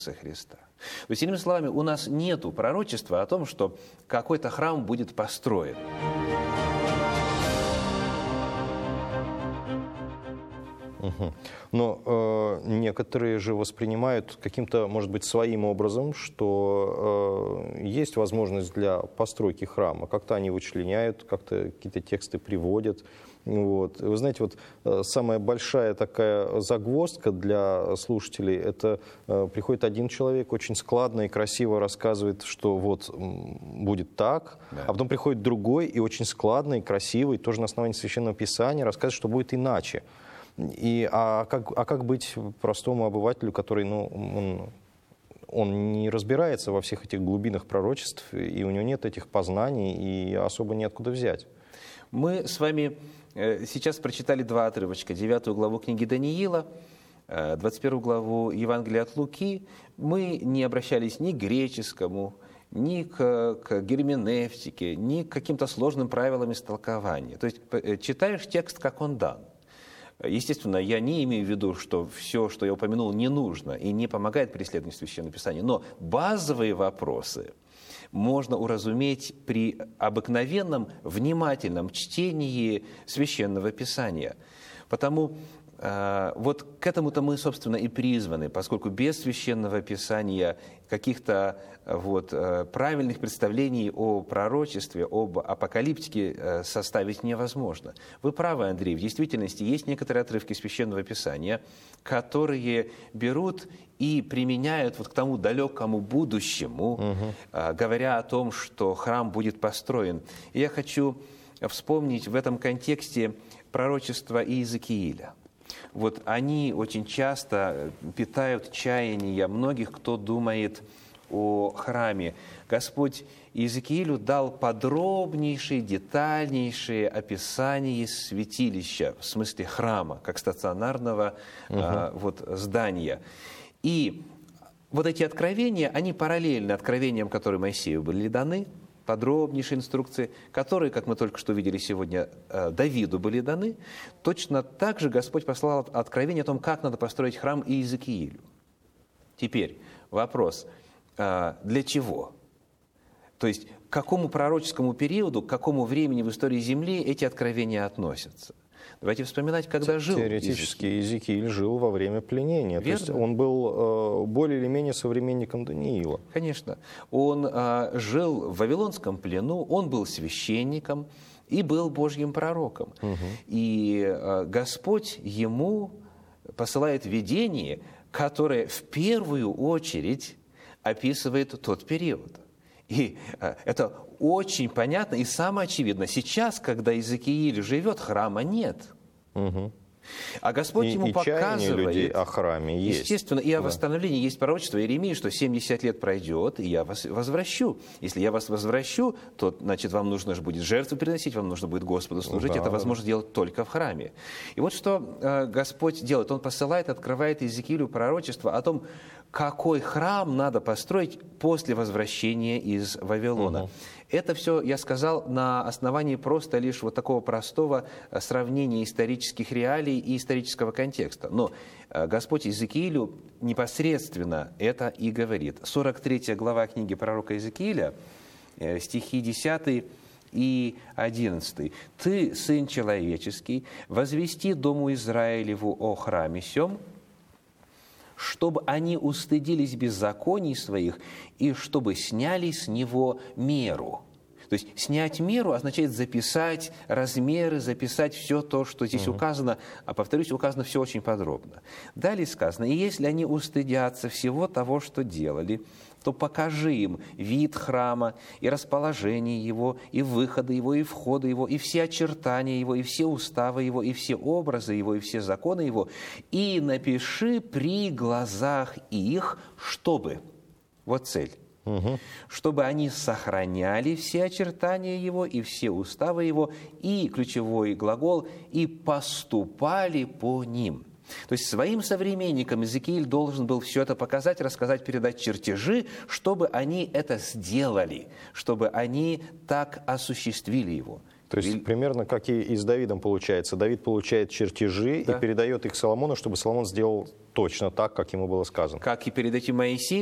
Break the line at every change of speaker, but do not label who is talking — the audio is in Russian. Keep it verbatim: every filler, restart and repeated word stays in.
Христа. То есть, иными словами, у нас нет пророчества о том, что какой-то храм будет построен.
Угу. Но э, некоторые же воспринимают каким-то, может быть, своим образом, что э, есть возможность для постройки храма. Как-то они вычленяют, как-то какие-то тексты приводят. Вот. Вы знаете, вот э, самая большая такая загвоздка для слушателей, это э, приходит один человек, очень складно и красиво рассказывает, что вот будет так, да. А потом приходит другой и очень складно и красиво, и тоже на основании Священного Писания рассказывает, что будет иначе. И, а, как, а как быть простому обывателю, который, ну, он, он не разбирается во всех этих глубинах пророчеств, и у него нет этих познаний, и особо неоткуда взять?
Мы с вами сейчас прочитали два отрывочка. девятую главу книги Даниила, двадцать первую главу Евангелия от Луки. Мы не обращались ни к греческому, ни к, к герменевтике, ни к каким-то сложным правилам истолкования. То есть читаешь текст, как он дан. Естественно, я не имею в виду, что все, что я упомянул, не нужно и не помогает при исследовании Священного Писания. Но базовые вопросы можно уразуметь при обыкновенном, внимательном чтении Священного Писания. Потому э, вот к этому-то мы, собственно, и призваны, поскольку без Священного Писания каких-то вот, э, правильных представлений о пророчестве, об апокалиптике э, составить невозможно. Вы правы, Андрей, в действительности есть некоторые отрывки Священного Писания, которые берут и применяют вот к тому далекому будущему, угу. э, говоря о том, что храм будет построен. И я хочу вспомнить в этом контексте пророчество Иезекииля. Вот они очень часто питают чаяния многих, кто думает о храме. Господь Иезекиилю дал подробнейшие, детальнейшие описания святилища, в смысле храма, как стационарного угу. а, вот, здания. И вот эти откровения, они параллельны откровениям, которые Моисею были даны, подробнейшие инструкции, которые, как мы только что видели сегодня, Давиду были даны. Точно так же Господь послал откровение о том, как надо построить храм Иезекиилю. Теперь вопрос, для чего? То есть к какому пророческому периоду, к какому времени в истории Земли эти откровения относятся? Давайте вспоминать, когда жил
Теоретически Иезекииль жил во время пленения. Верно. То есть он был э, более или менее современником Даниила.
Конечно. Он э, жил в Вавилонском плену, он был священником и был Божьим пророком. Угу. И э, Господь ему посылает видение, которое в первую очередь описывает тот период. И э, это очень понятно и самое очевидно. Сейчас, когда Иезекииль живет, храма нет. Угу. А Господь и, ему
и
показывает,
людей о храме есть.
Естественно, и о
да.
восстановлении есть пророчество Иеремии, что семьдесят лет пройдет, и я вас возвращу. Если я вас возвращу, то, значит, вам нужно же будет жертву приносить, вам нужно будет Господу служить. Да, это возможно да. делать только в храме. И вот что э, Господь делает. Он посылает, открывает Иезекиилю пророчество о том, какой храм надо построить после возвращения из Вавилона. Угу. Это все, я сказал, на основании просто лишь вот такого простого сравнения исторических реалий и исторического контекста. Но Господь Иезекиилю непосредственно это и говорит. сорок третья глава книги пророка Иезекииля, стихи десятый и одиннадцатый. «Ты, сын человеческий, возвести дому Израилеву о храме сем, чтобы они устыдились беззаконий своих, и чтобы сняли с него меру». То есть снять меру означает записать размеры, записать все то, что здесь угу. указано, а, повторюсь, указано все очень подробно. Далее сказано: «И если они устыдятся всего того, что делали, то покажи им вид храма, и расположение его, и выходы его, и входы его, и все очертания его, и все уставы его, и все образы его, и все законы его, и напиши при глазах их, чтобы...» Вот цель. Угу. «Чтобы они сохраняли все очертания его и все уставы его, и, ключевой глагол, и поступали по ним». То есть своим современникам Иезекииль должен был все это показать, рассказать, передать чертежи, чтобы они это сделали, чтобы они так осуществили его.
То есть и... примерно как и, и с Давидом получается. Давид получает чертежи да. и передает их Соломону, чтобы Соломон сделал точно так, как ему было сказано.
Как и перед этим Моисей